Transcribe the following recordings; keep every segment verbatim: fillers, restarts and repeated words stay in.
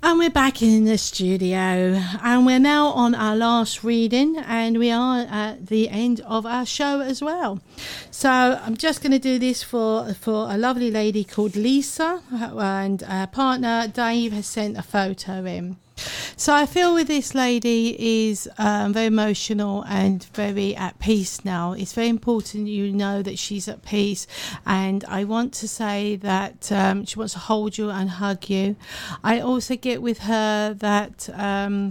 And we're back in the studio, and we're now on our last reading, and we are at the end of our show as well. So I'm just going to do this for for a lovely lady called Lisa, and her partner Dave has sent a photo in. So I feel with this lady is um, very emotional and very at peace now. It's very important you know that she's at peace, and I want to say that um, she wants to hold you and hug you. I also get with her that um,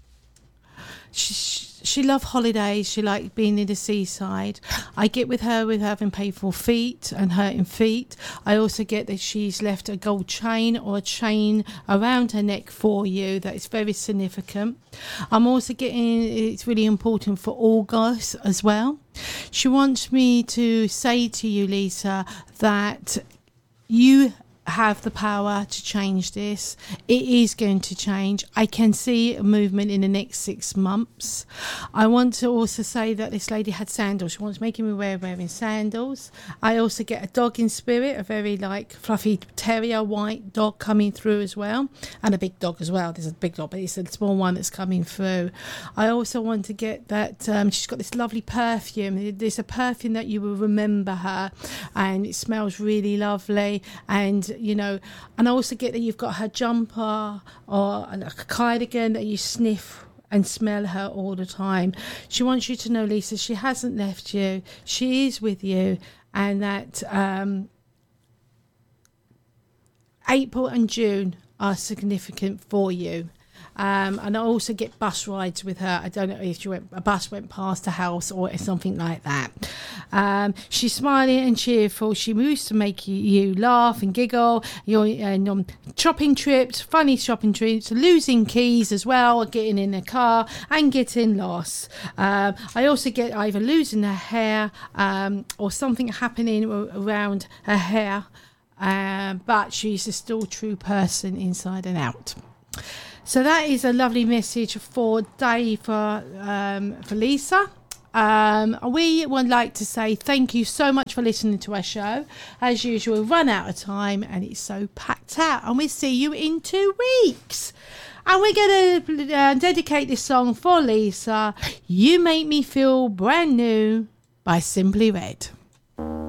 she, she loved holidays. She liked being in the seaside. I get with her with having painful feet and hurting feet. I also get that she's left a gold chain or a chain around her neck for you that is very significant. I'm also getting it's really important for August as well. She wants me to say to you, Lisa, that you have the power to change this. It is going to change. I can see a movement in the next six months. I want to also say that this lady had sandals. She wants making me wear wearing sandals. I also get a dog in spirit, a very like fluffy terrier white dog coming through as well, and a big dog as well. There's a big dog, but it's a small one that's coming through. I also want to get that um, she's got this lovely perfume. There's a perfume that you will remember her, and it smells really lovely. And you know, and I also get that you've got her jumper or a cardigan that you sniff and smell her all the time. She wants you to know, Lisa, she hasn't left you. She is with you, and that um, April and June are significant for you. Um, and I also get bus rides with her. I don't know if she went, a bus went past the house or something like that. Um, she's smiling and cheerful. She moves to make you, you laugh and giggle. You're and, um, shopping trips, funny shopping trips, losing keys as well, getting in a car and getting lost. Um, I also get either losing her hair um, or something happening around her hair. Uh, but she's a still true person inside and out. So that is a lovely message for Dave, for, um, for Lisa. Um, we would like to say thank you so much for listening to our show. As usual, we've run out of time and it's so packed out. And we'll see you in two weeks. And we're going to uh, dedicate this song for Lisa, You Make Me Feel Brand New by Simply Red.